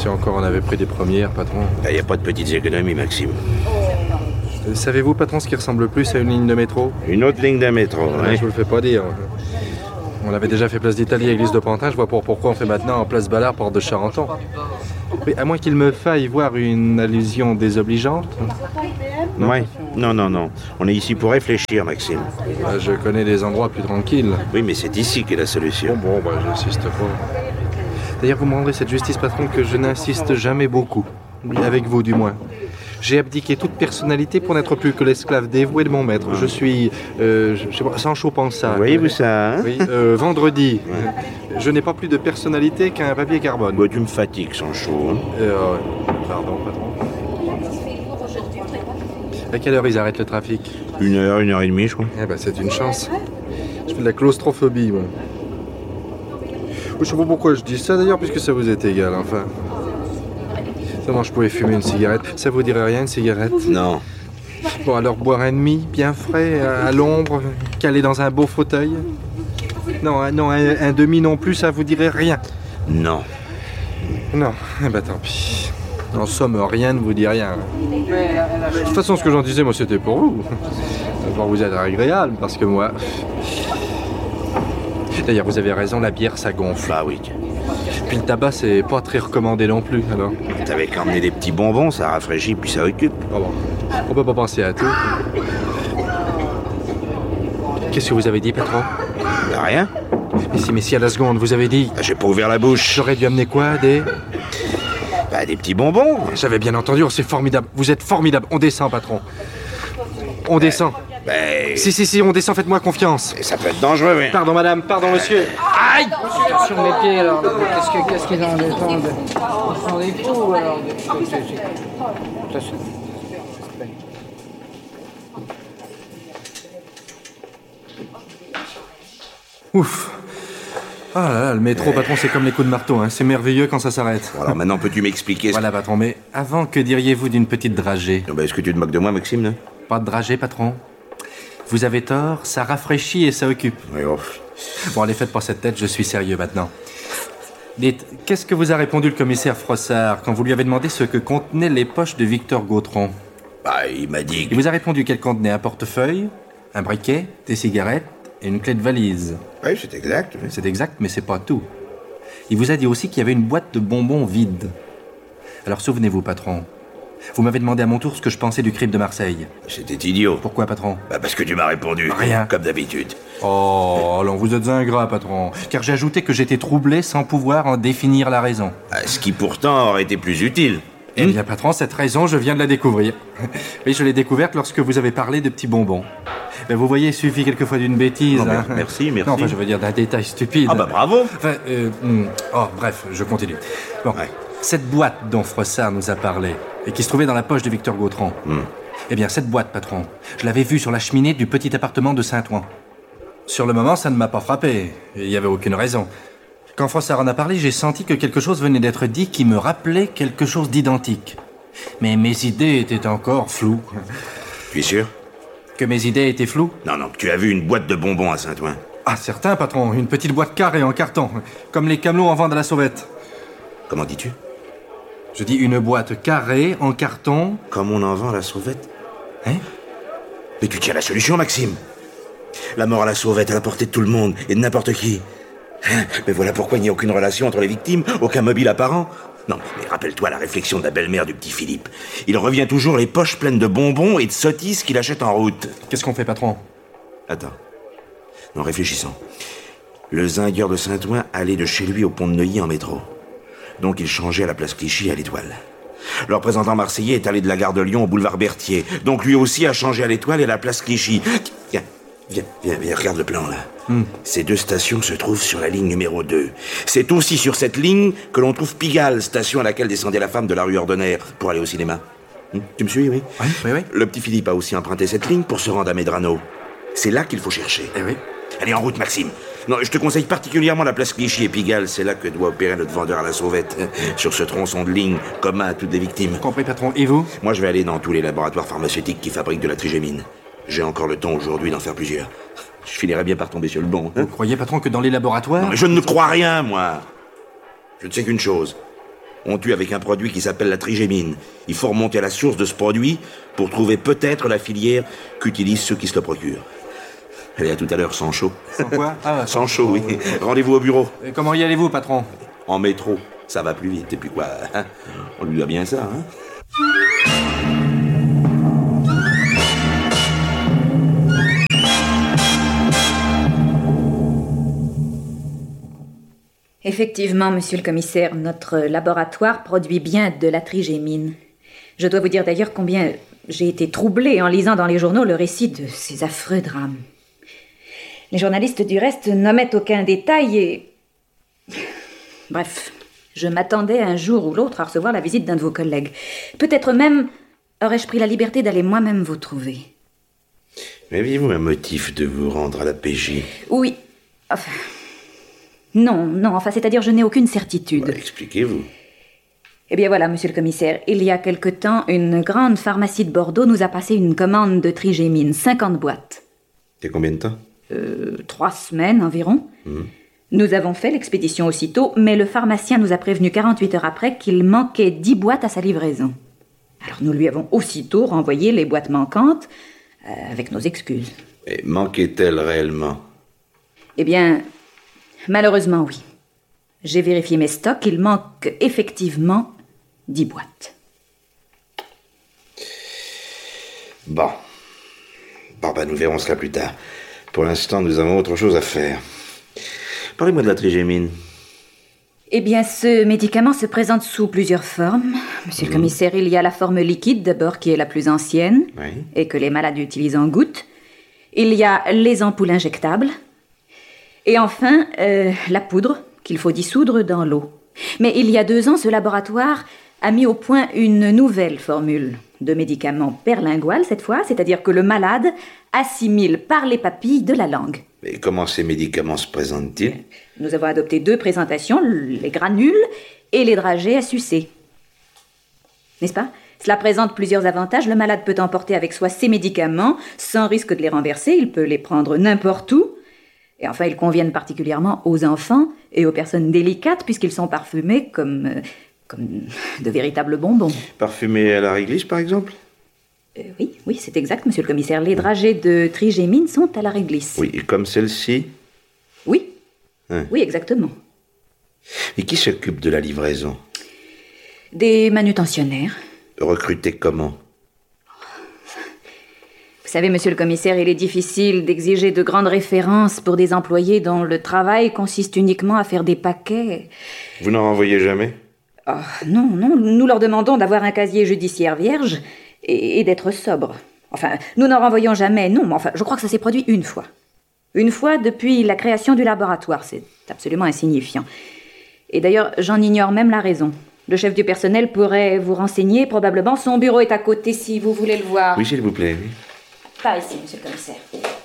Si encore on avait pris des premières, patron. Il n'y a pas de petites économies, Maxime. Savez-vous, patron, ce qui ressemble le plus à une ligne de métro? Une autre ligne de métro, hein? Je vous le fais pas dire. On avait déjà fait place d'Italie à l'église de Pantin, je vois pourquoi on fait maintenant en place Ballard, porte de Charenton. Oui, à moins qu'il me faille voir une allusion désobligeante. Ouais. Non. On est ici pour réfléchir, Maxime. Je connais des endroits plus tranquilles. Oui, mais c'est ici qu'est la solution. Bon, j'insiste pas. D'ailleurs, vous me rendrez cette justice, patron, que je n'insiste jamais beaucoup. Avec vous, du moins. J'ai abdiqué toute personnalité pour n'être plus que l'esclave dévoué de mon maître. Je suis, Sancho Panza. Voyez-vous ça, hein? Oui, vendredi. Je n'ai pas plus de personnalité qu'un papier carbone. Bon, tu me fatigues, Sancho. Hein? Pardon, patron. À quelle heure ils arrêtent le trafic? 1h et demie, je crois. Eh ben, c'est une chance. Je fais de la claustrophobie, moi. Je sais pas pourquoi je dis ça, d'ailleurs, puisque ça vous est égal, enfin. Seulement, je pouvais fumer une cigarette. Ça vous dirait rien, une cigarette? Non. Bon, alors boire un demi, bien frais, à l'ombre, calé dans un beau fauteuil? Non, un demi non plus, ça vous dirait rien? Non. Non, eh ben tant pis. En somme, rien ne vous dit rien. De toute façon, ce que j'en disais, moi, c'était pour vous. Pour vous être agréable, parce que moi... D'ailleurs, vous avez raison, la bière, ça gonfle. Bah oui. Puis le tabac, c'est pas très recommandé non plus, alors. T'avais qu'à emmener des petits bonbons, ça rafraîchit, puis ça occupe. Oh bon, on peut pas penser à tout. Qu'est-ce que vous avez dit, patron? Bah rien. Mais si, à la seconde, vous avez dit... J'ai pas ouvert la bouche. J'aurais dû amener quoi, des petits bonbons. J'avais bien entendu, c'est formidable. Vous êtes formidable. On descend, patron. On descend. Si, on descend, faites-moi confiance. Et ça peut être dangereux, oui. Pardon, madame, pardon, monsieur. Aïe! Sur mes pieds, alors. Qu'est-ce qu'ils en descendent? Ils sont des fous, alors. Ouf. Ah là là, le métro, patron, c'est comme les coups de marteau, hein. C'est merveilleux quand ça s'arrête. Bon, alors maintenant, peux-tu m'expliquer Voilà, patron, mais avant, que diriez-vous d'une petite dragée? Est-ce que tu te moques de moi, Maxime, là? Pas de dragée, patron. Vous avez tort, ça rafraîchit et ça occupe. Oui, oh. Bon, allez, faites pas cette tête, je suis sérieux maintenant. Dites, qu'est-ce que vous a répondu le commissaire Frossard quand vous lui avez demandé ce que contenaient les poches de Victor Gautron? Il m'a dit... Il vous a répondu qu'elles contenaient un portefeuille, un briquet, des cigarettes et une clé de valise. Oui, c'est exact. C'est exact, mais c'est pas tout. Il vous a dit aussi qu'il y avait une boîte de bonbons vide. Alors souvenez-vous, patron. Vous m'avez demandé à mon tour ce que je pensais du crime de Marseille. C'était idiot. Pourquoi, patron? Parce que tu m'as répondu. Rien. Comme d'habitude. Oh, alors vous êtes ingrat, patron. Car j'ai ajouté que j'étais troublé sans pouvoir en définir la raison. Ce qui pourtant aurait été plus utile. Eh bien, patron, cette raison, je viens de la découvrir. Oui, je l'ai découverte lorsque vous avez parlé de petits bonbons. Ben, vous voyez, il suffit quelquefois d'une bêtise. Non, hein. Merci. Non, enfin, je veux dire d'un détail stupide. Bravo. Enfin, bref, je continue. Bon, Ouais. Cette boîte dont Frossard nous a parlé, et qui se trouvait dans la poche de Victor Gautron, eh bien, cette boîte, patron, je l'avais vue sur la cheminée du petit appartement de Saint-Ouen. Sur le moment, ça ne m'a pas frappé. Il n'y avait aucune raison. Quand Frossard en a parlé, j'ai senti que quelque chose venait d'être dit qui me rappelait quelque chose d'identique. Mais mes idées étaient encore floues. Tu es sûr? Que mes idées étaient floues? Non, que tu as vu une boîte de bonbons à Saint-Ouen. Ah, certain, patron. Une petite boîte carrée en carton, comme les camelots en vendent à la sauvette. Comment dis-tu? Je dis une boîte carrée en carton. Comme on en vend à la sauvette? Hein? Mais tu tiens la solution, Maxime. La mort à la sauvette à la portée de tout le monde et de n'importe qui. Mais voilà pourquoi il n'y a aucune relation entre les victimes, aucun mobile apparent. Non, mais rappelle-toi la réflexion de la belle-mère du petit Philippe. Il revient toujours les poches pleines de bonbons et de sottises qu'il achète en route. Qu'est-ce qu'on fait, patron? Attends. Non, réfléchissons. Le zingueur de Saint-Ouen allait de chez lui au pont de Neuilly en métro. Donc il changeait à la place Clichy à l'Étoile. Le représentant marseillais est allé de la gare de Lyon au boulevard Berthier. Donc lui aussi a changé à l'Étoile et à la place Clichy. Viens, regarde le plan là. Ces deux stations se trouvent sur la ligne numéro 2. C'est aussi sur cette ligne que l'on trouve Pigalle, station à laquelle descendait la femme de la rue Ordonnaire pour aller au cinéma. Tu me suis, oui? Oui. Le petit Philippe a aussi emprunté cette ligne pour se rendre à Medrano. C'est là qu'il faut chercher. Eh oui. Allez, en route, Maxime. Non, je te conseille particulièrement la place Clichy et Pigalle. C'est là que doit opérer notre vendeur à la sauvette. Sur ce tronçon de ligne, commun à toutes les victimes. Compris, patron. Et vous? Moi, je vais aller dans tous les laboratoires pharmaceutiques qui fabriquent de la trigémine. J'ai encore le temps aujourd'hui d'en faire plusieurs. Je finirai bien par tomber sur le bon. Vous croyez, patron, que dans les laboratoires... Non, mais je ne crois rien, moi. Je ne sais qu'une chose. On tue avec un produit qui s'appelle la trigémine. Il faut remonter à la source de ce produit pour trouver peut-être la filière qu'utilisent ceux qui se le procurent. Allez, à tout à l'heure, sans chaud. Sans quoi? Sans chaud, oui. Rendez-vous au bureau. Et comment y allez-vous, patron? En métro. Ça va plus vite. Et puis quoi, hein? On lui doit bien ça, hein? Effectivement, monsieur le commissaire, notre laboratoire produit bien de la trigémine. Je dois vous dire d'ailleurs combien j'ai été troublée en lisant dans les journaux le récit de ces affreux drames. Les journalistes, du reste, n'omettent aucun détail et... Bref, je m'attendais un jour ou l'autre à recevoir la visite d'un de vos collègues. Peut-être même aurais-je pris la liberté d'aller moi-même vous trouver. Mais aviez-vous un motif de vous rendre à la PJ? Oui, enfin... Non, c'est-à-dire je n'ai aucune certitude. Bah, expliquez-vous. Eh bien voilà, monsieur le commissaire, il y a quelque temps, une grande pharmacie de Bordeaux nous a passé une commande de trigémine, 50 boîtes. C'est combien de temps? 3 semaines environ. Nous avons fait l'expédition aussitôt, mais le pharmacien nous a prévenu 48 heures après qu'il manquait 10 boîtes à sa livraison. Alors nous lui avons aussitôt renvoyé les boîtes manquantes, avec nos excuses. Et manquait-elle réellement? Eh bien... Malheureusement, oui. J'ai vérifié mes stocks, il manque effectivement 10 boîtes. Bon, nous verrons cela plus tard. Pour l'instant, nous avons autre chose à faire. Parlez-moi de la trigémine. Eh bien, ce médicament se présente sous plusieurs formes. Monsieur le commissaire, il y a la forme liquide, d'abord, qui est la plus ancienne, et que les malades utilisent en gouttes. Il y a les ampoules injectables. Et enfin, la poudre, qu'il faut dissoudre dans l'eau. Mais il y a 2 ans, ce laboratoire a mis au point une nouvelle formule de médicament perlingual, cette fois, c'est-à-dire que le malade assimile par les papilles de la langue. Mais comment ces médicaments se présentent-ils? Nous avons adopté 2 présentations, les granules et les dragées à sucer. N'est-ce pas? Cela présente plusieurs avantages. Le malade peut emporter avec soi ses médicaments sans risque de les renverser. Il peut les prendre n'importe où. Et enfin, ils conviennent particulièrement aux enfants et aux personnes délicates puisqu'ils sont parfumés comme de véritables bonbons. Parfumés à la réglisse, par exemple? Oui, c'est exact, monsieur le commissaire. Les dragées de trigémine sont à la réglisse. Oui, et comme celle-ci? Oui. Oui, exactement. Et qui s'occupe de la livraison? Des manutentionnaires. Recrutés comment? Vous savez, monsieur le commissaire, il est difficile d'exiger de grandes références pour des employés dont le travail consiste uniquement à faire des paquets. Vous n'en renvoyez jamais? Non, nous leur demandons d'avoir un casier judiciaire vierge et d'être sobre. Enfin, nous n'en renvoyons jamais, non, mais enfin, je crois que ça s'est produit une fois. Une fois depuis la création du laboratoire, c'est absolument insignifiant. Et d'ailleurs, j'en ignore même la raison. Le chef du personnel pourrait vous renseigner, probablement. Son bureau est à côté, si vous voulez le voir. Oui, s'il vous plaît, oui. Par ici, monsieur le commissaire.